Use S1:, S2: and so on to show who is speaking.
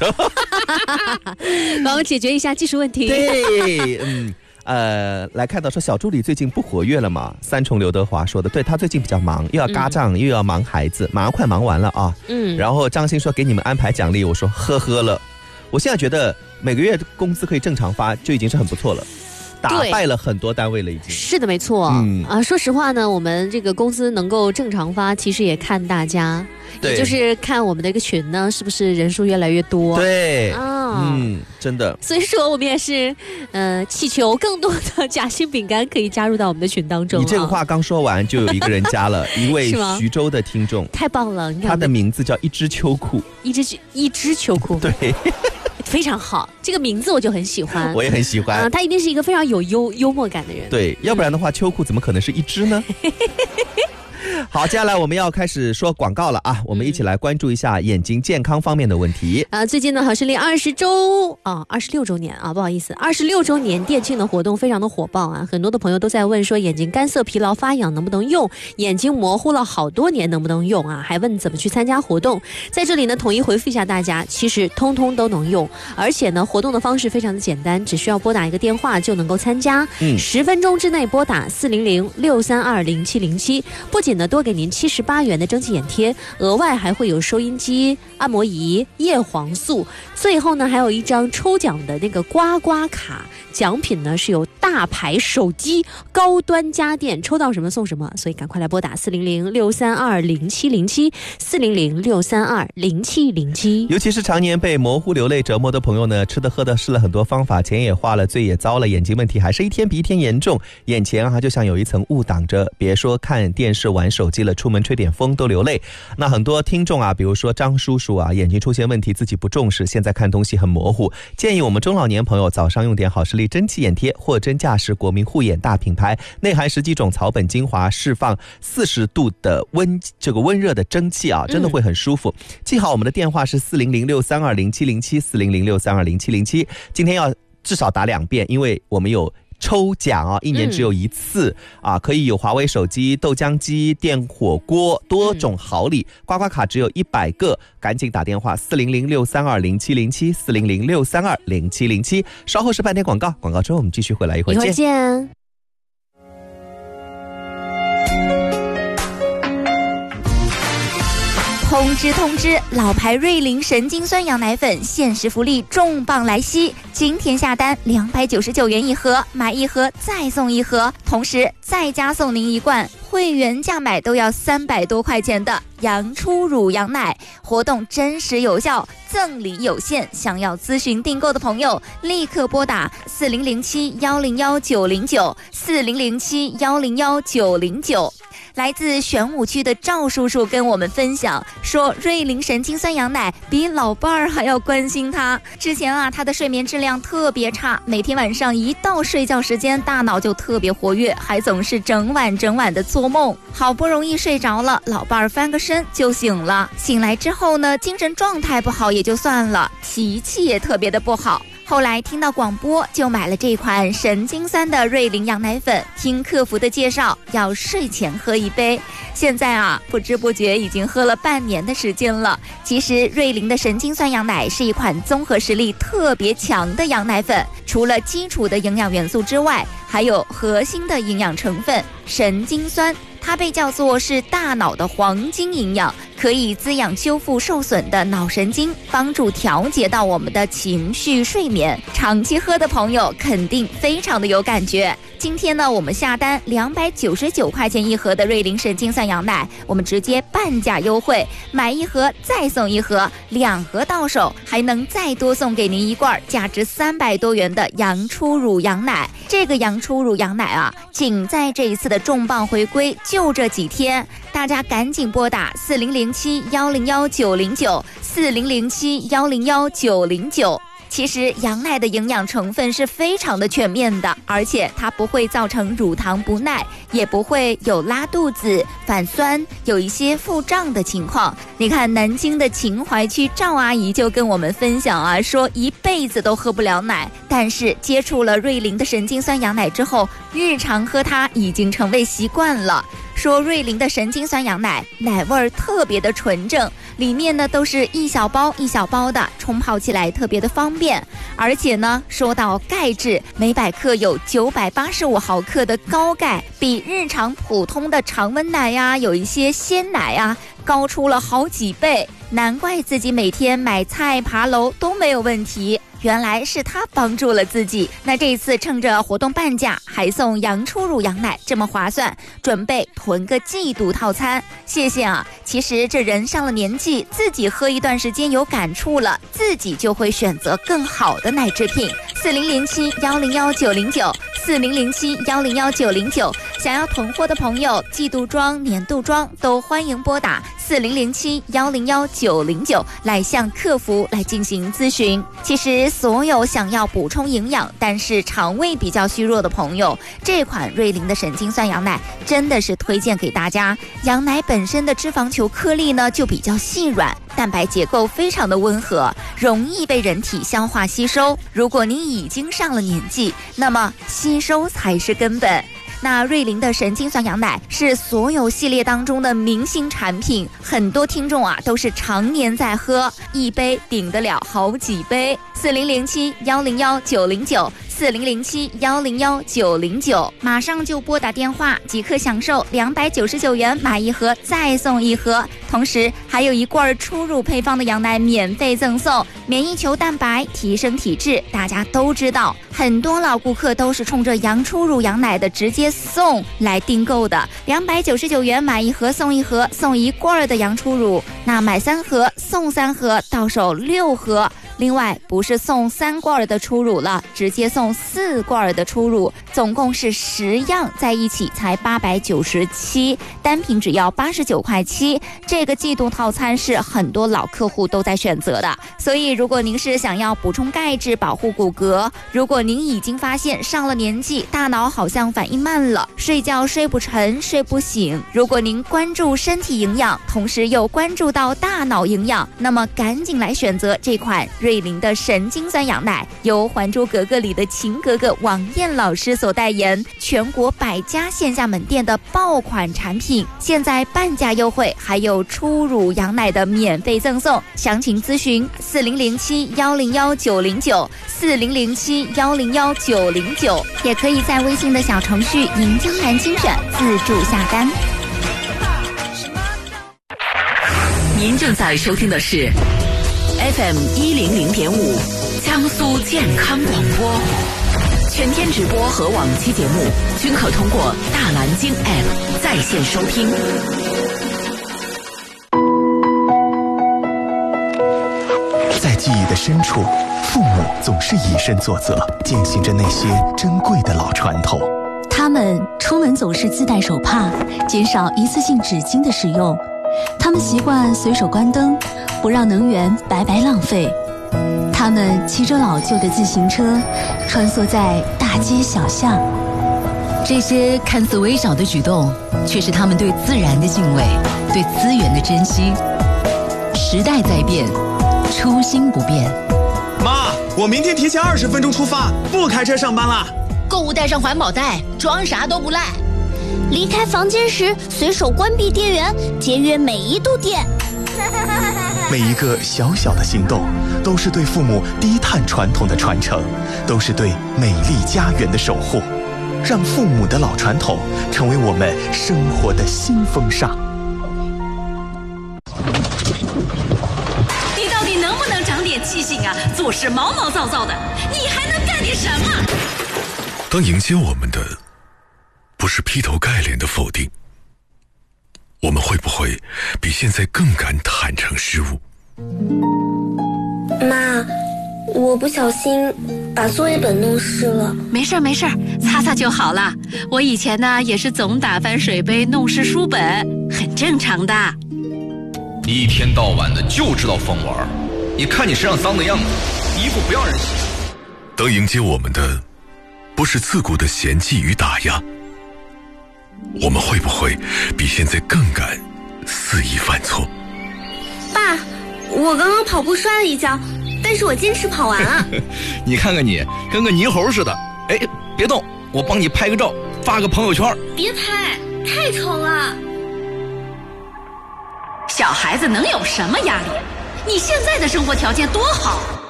S1: 程。
S2: 帮我解决一下技术问题。
S1: 对，来看到说小助理最近不活跃了嘛？三重刘德华说的，对，他最近比较忙，又要嘎账，又要忙孩子，马上快忙完了啊。然后张鑫说给你们安排奖励，我说呵呵了。我现在觉得每个月工资可以正常发，就已经是很不错了。打败了很多单位了，已经
S2: 是的，没错。说实话呢，我们这个工资能够正常发，其实也看大家，也就是看我们的一个群呢，是不是人数越来越多。
S1: 对，真的。
S2: 所以说，我们也是，祈求更多的夹心饼干可以加入到我们的群当中。
S1: 你这个话刚说完，就有一个人加了，一位徐州的听众，
S2: 太棒了！
S1: 他的名字叫一只秋裤，
S2: 一只秋裤，
S1: 对。
S2: 非常好，这个名字我就很喜欢，
S1: 我也很喜欢。
S2: 他一定是一个非常有幽默感的人。
S1: 对，要不然的话，秋裤怎么可能是一只呢？好，接下来我们要开始说广告了啊！我们一起来关注一下眼睛健康方面的问题。
S2: 最近呢，好视力26周年啊，不好意思，26周年店庆的活动非常的火爆啊！很多的朋友都在问说，眼睛干涩、疲劳、发痒能不能用？眼睛模糊了好多年能不能用啊？还问怎么去参加活动。在这里呢，统一回复一下大家，其实通通都能用，而且呢，活动的方式非常的简单，只需要拨打一个电话就能够参加。10分钟之内拨打400-632-0707，不仅呢多给您78元的蒸汽眼贴，额外还会有收音机、按摩仪、叶黄素，最后呢还有一张抽奖的那个刮刮卡，奖品呢是有大牌手机、高端家电，抽到什么送什么，所以赶快来拨打400-632-0707，400-632-0707。
S1: 尤其是常年被模糊流泪折磨的朋友呢，吃的喝的试了很多方法，钱也花了，罪也遭了，眼睛问题还是一天比一天严重，眼前就像有一层雾挡着，别说看电视玩手机了，出门吹点风都流泪。那很多听众比如说张叔叔眼睛出现问题自己不重视，现在看东西很模糊，建议我们中老年朋友早上用点好视力蒸汽眼贴，货真价实，国民护眼大品牌，内含10几种草本精华，释放40度的温热的蒸汽真的会很舒服。记好我们的电话是400-632-0707， 400-632-0707，今天要至少打2遍，因为我们有抽奖一年只有一次可以有华为手机、豆浆机、电火锅，多种好礼，刮刮卡只有100个，赶紧打电话400-632-0707， 400-632-0707。稍后是半天广告，广告之后我们继续回来，一会儿见。
S3: 通知！老牌瑞麟神经酸羊奶粉限时福利重磅来袭！今天下单299元一盒，买一盒再送一盒，同时再加送您一罐会员价买都要300多块钱的羊初乳羊奶，活动真实有效，赠礼有限。想要咨询订购的朋友，立刻拨打4007-101-909 4007-101-909。来自玄武区的赵叔叔跟我们分享说，瑞麟神经酸羊奶比老伴儿还要关心他。之前他的睡眠质量特别差，每天晚上一到睡觉时间，大脑就特别活跃，还总是整晚的做梦。好不容易睡着了，老伴儿翻个身就醒了。醒来之后呢，精神状态不好也就算了，脾气也特别的不好。后来听到广播，就买了这款神经酸的瑞麟羊奶粉，听客服的介绍，要睡前喝一杯。现在不知不觉已经喝了半年的时间了。其实瑞麟的神经酸羊奶是一款综合实力特别强的羊奶粉，除了基础的营养元素之外，还有核心的营养成分神经酸，它被叫做是大脑的黄金营养，可以滋养修复受损的脑神经，帮助调节到我们的情绪睡眠。长期喝的朋友肯定非常的有感觉。今天呢，我们下单299块钱一盒的瑞麟神经酸羊奶，我们直接半价优惠，买一盒再送一盒，2盒到手，还能再多送给您一罐价值300多元的羊初乳羊奶。这个羊初乳羊奶仅在这一次的重磅回归就这几天，大家赶紧拨打4007-101-909 4007-101-909。其实羊奶的营养成分是非常的全面的，而且它不会造成乳糖不耐，也不会有拉肚子、反酸，有一些腹胀的情况。你看南京的秦淮区赵阿姨就跟我们分享说一辈子都喝不了奶，但是接触了瑞麟的神经酸羊奶之后，日常喝它已经成为习惯了。 说瑞麟的神经酸羊奶奶味儿特别的纯正，里面呢都是一小包一小包的，冲泡起来特别的方便。而且呢，说到钙质，每百克有985毫克的高钙，比日常普通的常温奶呀，有一些鲜奶啊，高出了好几倍。难怪自己每天买菜爬楼都没有问题，原来是他帮助了自己。那这一次趁着活动半价，还送羊初乳羊奶，这么划算，准备囤个季度套餐。谢谢啊！其实这人上了年纪，自己喝一段时间有感触了，自己就会选择更好的奶制品。4007-101-909，4007-101-909，想要囤货的朋友，季度装、年度装都欢迎拨打4007-101-909来向客服来进行咨询。其实所有想要补充营养但是肠胃比较虚弱的朋友，这款瑞麟的神经酸羊奶真的是推荐给大家。羊奶本身的脂肪球颗粒呢就比较细软，蛋白结构非常的温和，容易被人体消化吸收。如果您已经上了年纪，那么吸收才是根本。那瑞麟的神经酸羊奶是所有系列当中的明星产品，很多听众啊都是常年在喝，一杯顶得了好几杯。4007-101-909，4007-101-909，马上就拨打电话即可享受299元买一盒再送一盒，同时还有一罐初乳配方的羊奶免费赠送。免疫球蛋白提升体质，大家都知道，很多老顾客都是冲着羊初乳羊奶的直接送来订购的。299元买一盒送一盒，送一罐的羊初乳，那买3盒送3盒，到手6盒。另外不是送3罐的初乳了，直接送4罐的初乳，总共是10样在一起才897，单品只要89块7。这个季度套餐是很多老客户都在选择的，所以如果您是想要补充钙质保护骨骼，如果您已经发现上了年纪大脑好像反应慢了，睡觉睡不沉睡不醒，如果您关注身体营养，同时又关注到大脑营养，那么赶紧来选择这款瑞麟的神经酸羊奶，由《还珠格格》里的秦格格王艳老师所代言，全国100家线下门店的爆款产品，现在半价优惠，还有初乳羊奶的免费赠送。详情咨询4007-101-909， 4007-101-909，也可以在微信的小程序银江南精选自助下单。
S4: 您正在收听的是 FM 100.5江苏健康广播，全天直播和往期节目均可通过大蓝鲸 App 在线收听。
S5: 在记忆的深处，父母总是以身作则，践行着那些珍贵的老传统。
S6: 他们出门总是自带手帕，减少一次性纸巾的使用。他们习惯随手关灯，不让能源白白浪费。他们骑着老旧的自行车，穿梭在大街小巷。
S4: 这些看似微小的举动，却是他们对自然的敬畏，对资源的珍惜。时代在变，初心不变。
S7: 妈，我明天提前20分钟出发，不开车上班啦。
S8: 购物带上环保袋，装啥都不赖。
S9: 离开房间时随手关闭电源，节约每一度电。
S5: 每一个小小的行动，都是对父母低碳传统的传承，都是对美丽家园的守护。让父母的老传统成为我们生活的新风尚。
S8: 你到底能不能长点气性啊？做事毛毛躁躁的，你还能干点什么？
S10: 当迎接我们的不是劈头盖脸的否定，我们会不会比现在更敢坦诚失误？
S9: 妈，我不小心把作业本弄湿了。
S8: 没事没事，擦擦就好了。我以前呢也是总打翻水杯弄湿书本，很正常的。
S11: 你一天到晚的就知道疯玩，你看你身上脏的样子，衣服不要人洗。
S10: 当迎接我们的不是自古的嫌弃与打压，我们会不会比现在更敢肆意犯错？
S9: 爸，我刚刚跑步摔了一跤，但是我坚持跑完了。
S11: 你看看你跟个泥猴似的。哎，别动，我帮你拍个照发个朋友圈。
S9: 别拍， 太丑了。
S8: 小孩子能有什么压力？你现在的生活条件多好。